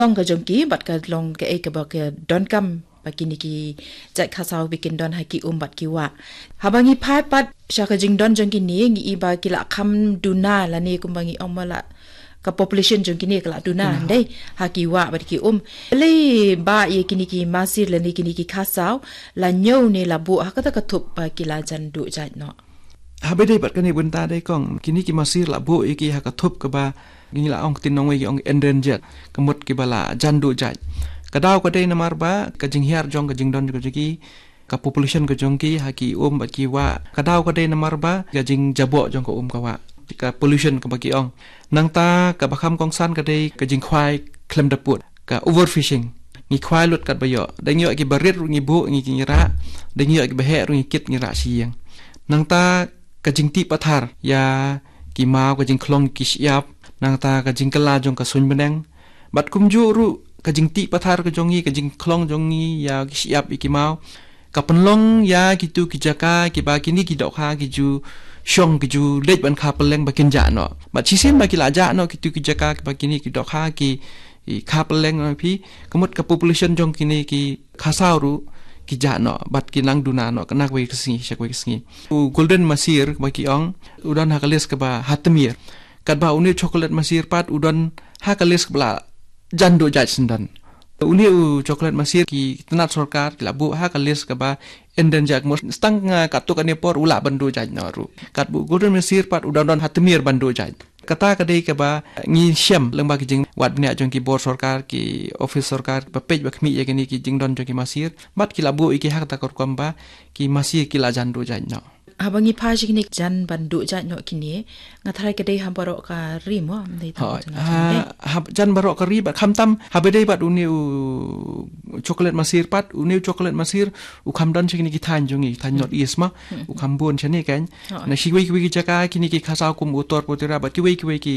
long ka jongki bat ka long ke ka ba ke don kam bakini ki jat khasau bikin don haki bat ki wa habangi phai pat shaka jing don jongki ni ngi iba kila kham duna la ni kumbangi omala ka population jongki ni kala duna dei haki wa bat ki le ba ye kini ki masir la ni kini ki khasau la nyau ne la bu hakata ka thup ba kila jan du jat no habede bat kani bunta dei kong kini ki masir la bu iki haka thup ka ba ngi la ong tin nong we ong endangered kamut ki bala jan du jat kadau kadai namar ba kajing hiar jong kajing don kajiki ka population ka jongki haki bat ki wa kadau kadai namar ba kajing jabo jong ka ka wa ka pollution ka baki ong nang ta ka bakham kong san kadai kajing khwai klem daput ka overfishing ngi khwai lut kat bayo dang yo ki barit ru ngi bu ngi ki ra dang yo ki bahe ru ngi kit ngi ra siang nang ta kajing ti pathar ya ki mau kajing klong ki siap nang ta kajing kala jong ka sun beneng bat kumju ru kajing ti pathar ka jongi kajing klong jongi ya siap iki mau kapenlong ya gitu kijaka ki ba kini ki dok ha ki ju shong ki ju lej ban kha peleng ba kinja no ba chisem ba ki la ja no gitu kijaka ki ba kini ki dok ha ki kha peleng no phi kamut ka population jong kini ki khasau ru ki ja no bat ki nang duna no kanak we ksingi shak we ksingi golden masir ba ki ong udan hakales ka ba hatmir kat ba uni chocolate masir pat udan hakales bla jando jaj sendan uni chocolate masir ki tenat sarkar ki labu ha kalis ka ba endangered mos stang katuk ane por ula bandu jaj naru kat bu golden masir pat udan hatmir bandu jaj kata kadai ka ba ngi syam leng ba ki jing wat bnia jong ki bor sarkar ki office sarkar ba pej ba khmi ye ki ni ki jing don jong ki masir bat ki labu iki hak ta kor kwamba ki masir ki la jando jaj na habangi phaji kini jan bandu jaj no kini ngathai kadai hambaro ka rimo dei ta jan barok ka ri ba khamtam habedei bat uni chocolate masir pat uni chocolate masir u khamdan chini ki than jongi than not isma u khambon chani kan na shiwi ki jaka kini ki khasau kum utor potira bat ki ki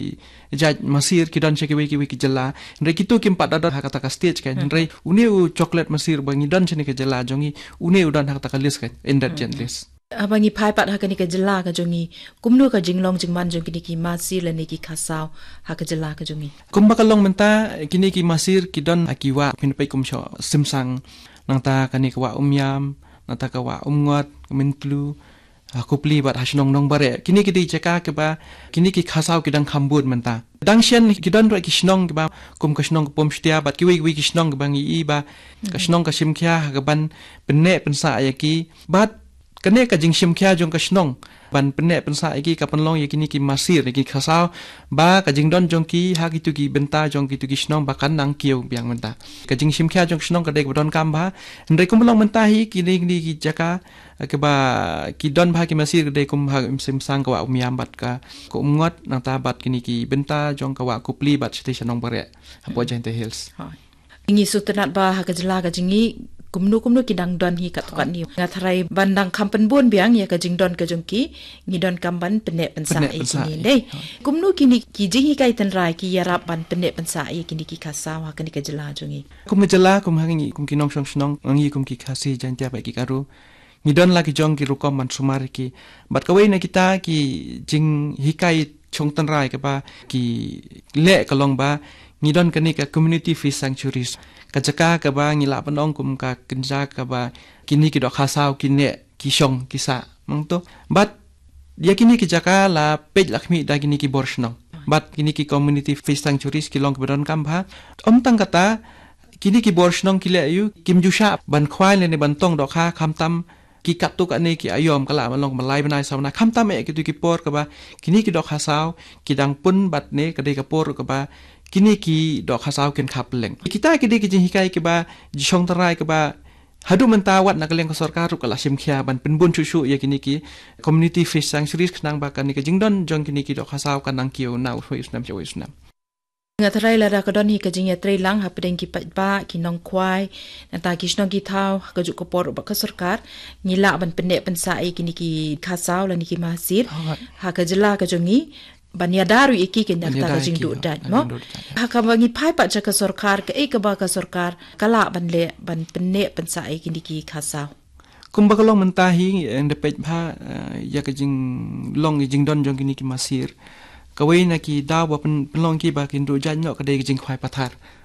jaj masir ki dan cheki ki jala re kitu kim pat dadar hakata ka stage kan re uni chocolate masir bangi dan chani ki jala jongi uni udan hakata ka list kan endat jan list abangi phai pat hakani ka jala ka jongi kumnu ka jinglong jingman jong kini ki masir la ni ki khasau hak jala ka jongi kumba kalong menta kini ki masir ki don akiwa pin pai kum sho simsang nang ta kani ka wa umyam nang ta ka wa umngot mintlu kupli bat hasnong nong bare kini ki di cheka ke ba kini ki khasau ki dang khambut menta dang shen ki don ro ki shnong ke ba kum ka shnong pom shtia bat ki wi ki shnong ba ngi ba ka shnong ka simkhya ka ban penne pensa ayaki bat kene ka jing simkhya jong ka shnong ban penne pensa iki ka penlong yakini ki masir ki khasau ba ka jing don jong ki ha ki tu ki benta jong ki tu ki shnong ba kan nang kieu biang menta ka jing simkhya jong shnong ka dek don kam ba ndai kum long menta hi ki ni ki jaka ke ba ki don ba ki masir dek kum ha sim sang ka wa umyam bat ka ko umngot nang ta bat kini ki benta jong ka wa kupli bat station nong bare apo jente hills ingi sutenat ba ha ka jala ka jingi kumnu kidang don hi katukan ni ngatharai bandang kampen bon biang ya ka jingdon ka jongki ngidon kamban penne pensa ikini dei kumnu kini ki jingi kai tan rai ki yarap ban penne pensa ikini ki khasa wa kani ka jela jongi kum jela kum hangi kum kinong song snong ngi kum ki khasi jantia ba ki karu ngidon la ki jong ki rukom man sumar ki bat kawai na kita ki jing hikai chong tan rai ka ba ki le kalong ba ngidon kani ka community fish sanctuaries kajaka ka ba ngila panong kum ka kinja ka ba kini ki do khasau kine ki shong kisa mangto but dia kini ki jaka la pej lakmi da kini ki borshno but kini ki community fish sanctuaries ki long bedon kam ba tang kata kini ki borshno ki le yu kim jusha ban khwai le ne ban tong do kha khamtam ki katuk ane ki ayom kala malong malai banai sauna khamtam e ki tu ki por ka ba kini ki do khasau ki dang pun bat ne ka de ka por ka ba kini ki dok khasau ken khapeleng kita ki de ki jing hikai ki ba jishong tarai ki ba hadu mentawat nak leng ka sarkar ru kala simkhya ban penbun chuchu ya kini ki community fish sanctuaries khnang ba kan ni ka jingdon jong kini ki dok khasau kan nang kiu na u isnam chawi isnam ngatharai la ra ka don hi ka jing ya trei lang ha pedeng ki pa ki nong kwai nata ki snong ki thau ka ju ko por ba ka sarkar ngila ban penne pensa ai kini ki khasau la ni ki masir ha ka jela ka jongi bania daru iki ke nak ta jing du dat mo haka bangi phai pa jaka sarkar ke ek ba ka sarkar kala ban le ban penne pensa ai kini ki khasau kumba kalong mentahi en de pej pha ya ka jing long jing don jong kini ki masir kawai na ki daw ba penlong ki ba kin du jan no ka de jing khwai pathar